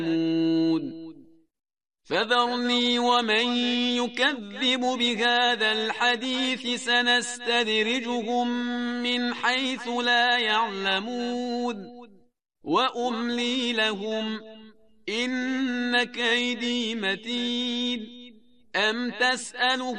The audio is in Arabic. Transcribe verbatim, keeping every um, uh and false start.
فذرني ومن يكذب بهذا الحديث سنستدرجهم من حيث لا يعلمون وأملي لهم إن كيدي متين أم تسألهم